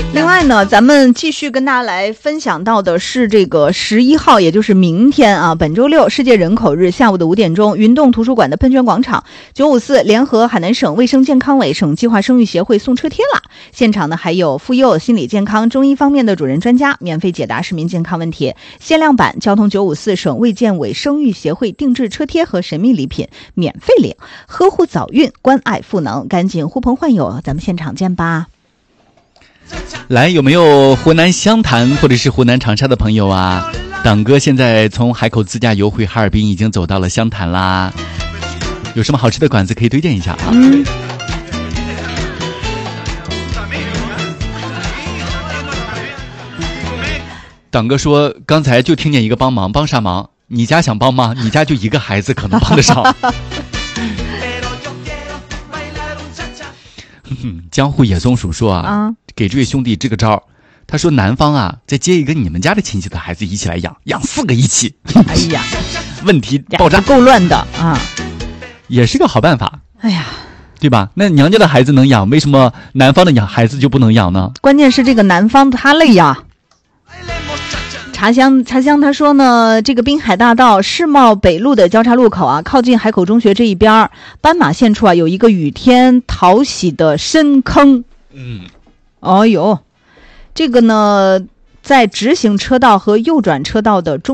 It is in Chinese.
另外呢，咱们继续跟大家来分享到的是这个11号，也就是明天啊，本周六世界人口日下午的5点钟，云洞图书馆的喷泉广场954联合海南省卫生健康委、省计划生育协会送车贴了。现场呢还有妇幼、心理健康、中医方面的主任专家免费解答市民健康问题。限量版交通954省卫健委生育协会定制车贴和神秘礼品免费领，呵护早孕，关爱赋能，赶紧呼朋唤友，咱们现场见吧。 来，有没有湖南湘潭或者是湖南长沙的朋友啊？党哥现在从海口自驾游回哈尔滨，已经走到了湘潭啦。有什么好吃的馆子可以推荐一下啊？党哥说，刚才就听见一个帮忙，帮啥忙？你家想帮吗？你家就一个孩子，可能帮得上。江湖野松鼠说啊，给这位兄弟支个招，他说男方啊再接一个你们家的亲戚的孩子一起来养4个一起。 哎呀， 问题爆炸， 够乱的啊， 也是个好办法。 哎呀， 对吧？那娘家的孩子能养，为什么男方的孩子就不能养呢？ 关键是这个男方他累呀。茶香他说呢，这个滨海大道世贸北路的交叉路口啊，靠近海口中学这一边，斑马线处啊有一个雨天淘洗的深坑。哦哟，这个呢在直行车道和右转车道的中